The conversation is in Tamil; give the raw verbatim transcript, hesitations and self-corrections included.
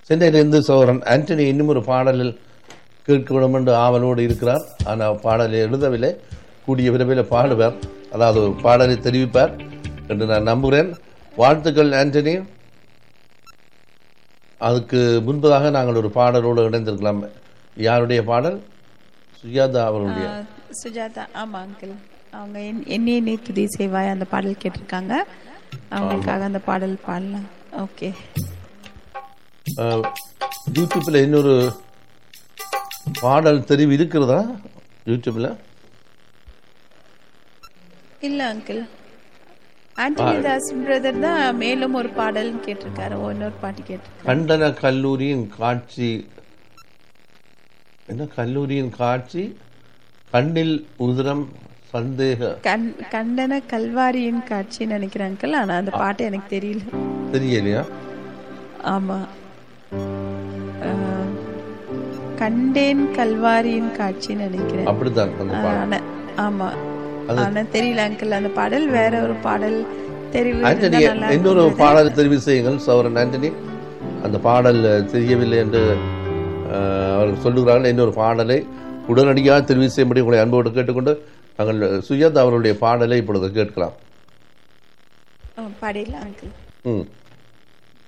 சென்னையிலிருந்து சோரன் ஆண்டனி இன்னும் ஒரு பாடலில் கேட்க வேண்டும் என்று ஆவலோடு இருக்கிறார். ஆனால் பாடலை எழுதவில்லை. கூடிய விரைவில் பாடுவார், அதாவது பாடலை தெரிவிப்பார் என்று நான் நம்புகிறேன். வாழ்த்துக்கள் ஆண்டனி. அதுக்கு முன்பதாக நாங்கள் ஒரு பாடலோடு இணைந்திருக்கலாம். யாருடைய பாடல்? சுஜாதா அவர்களுடைய. சுஜாதா, ஆமா அங்கிள். அவங்க என்னையே நீ துதி செய்வாய் அந்த பாடல் கேட்டிருக்காங்க. அவங்களுக்காக அந்த பாடல் பாடலாம். ஓகே. யூடியூப்ல இன்னொரு பாடல் தெரிவு இருக்கிறதா? யூடியூப்ல இல்ல அங்கிள். ஆண்டனி தாஸ் பிரதர் தான் மேலும் ஒரு பாடல் கேட்டிருக்காரு. இன்னொரு பாட்டு கேட்டிருக்காரு. கண்டன கல்லூரியின் காட்சி, என்ன கல்லூரியின் காட்சி, கண்ணில் உதிரம் சந்தேக, கண்டன கல்வாரியின் காட்சி நினைக்கிறேன் அங்கிள். ஆனா அந்த பாட்டு எனக்கு தெரியல. தெரியலையா? ஆமா, கண்டேன் கல்வாரியின் காட்சி நினைக்கிறேன். அப்படிதான் அந்த பாடல். ஆமா, ஆனா தெரியல அங்கிள். அந்த பாடல் வேற ஒரு பாடல் தெரிவு. இன்னொரு பாடல் தெரிவு செய்யுங்கள் சௌரன் ஆண்டனி. அந்த பாடல் தெரியவில்லை என்று அவர்கள் சொல்லுகிறார்கள். இன்னொரு பாடலை உடனடியாக தெரிவு செய்யும்படி உங்களை அன்போடு கேட்டுக்கொண்டு நாங்கள் சுஜாதா அவருடைய பாடலை இப்பொழுது கேட்கலாம். பாடிடலாம் அங்கிள். ம்